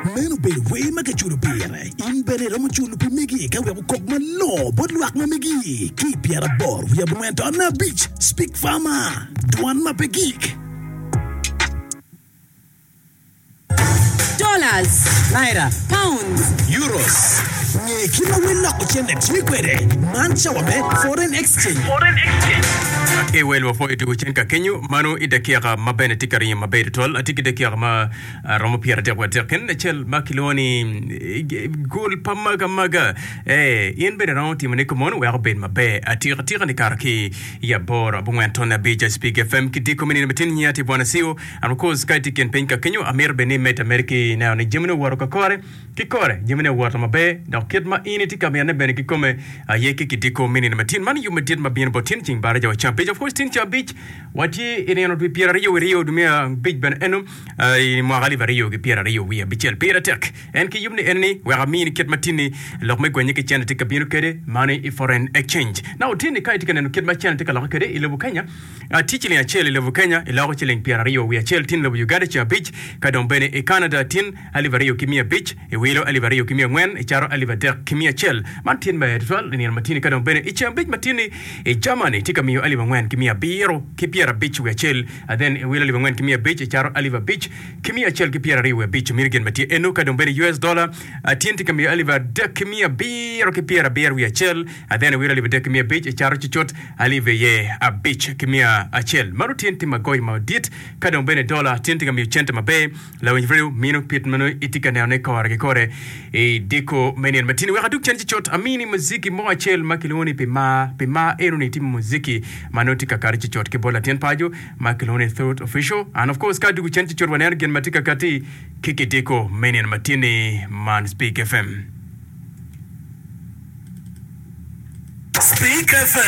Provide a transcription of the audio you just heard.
Menu be we magachuru pire. In bere romu chulu pi megi ka we kok malo bod luak ma megi. Ki piara bor we went on a beach. Speak farmer. Duan ma pegik. Dollars, Naira, pounds, Euros. Nye kima wena kuchene chwikwere. Mancha wame foreign exchange. Well, for it to Chenka Kenu, Manu Idakia, Mabene Tikari, Mabed Toll, Atikidakia, Romopia de Waterken, Chel Makiloni, Gul Pamaga Maga, in bed around Timanikomono, where Ben Mabe, Atira Nikaraki, Yabor, Bunguantona Beja, Speak FM, Kitiko Mini Matinia, Tibuanasio, and of course, Kaitik and Penka Kenu, Amir Benin met America now in Jimino Warokore, Kikore, Jimino Watermabe, now Kidma Initika Miana Benikome, Ayeki Kitiko Mini Matin, Money you met my being about tinting Baraja Champion. Of course, Tincha Beach, what ye in the Pierre Rio, Dumia, Big Ben Enum, Morali Rio, Pierre Rio, we are Bichel Pierre Tech, and Kiyumni Enni, where I mean Kit Martini, Lokmegwenic Chan take a binucade, money foreign exchange. Now, Tini Kaitikan and Kit Machan take a locade, Ilabukanya, teaching a chill Ilabukanya, Ilo chilling Pierre Rio, we are chill tin of Ugaricha Beach, Kadon Bene, a Canada tin, Alivario Kimia Beach, a Willow Alivario Kimia Wen, a Charo Alivader Kimia Chell, Martin by as well, in Martini Kadon Bene, each Big Martini, a Germany, take a Mio Alivan. Give me a beer, keep a beach where chill, and then we'll even went give me a beach, a char oliver beach, give me a chill, keep a beach, American Mati, Enuka, don't US dollar, a tint to me oliver, deck me a beer, keep a beer, we a chill, and then we'll leave a deck me a beach, a charchot, I leave a beach, give me a chill. Marutin Timagoy, my dit, Cadon Bene dollar, tinting me chentama bay, Lawin View, Mino Pitmanu, Itika Neoneco, Recore, a deco, many and Martin, where I do chanchot, a mini muziki, more chill, Makiloni, Pima, Eroni, Tim Muziki, Manotika Karichi Chot Kibola Pajo, Makiloni third official, and of course Kadu Chanchi Chot Wanergan Matika Kati, Kiki Deco, Many and Martini, Man Speak FM. Speak FM.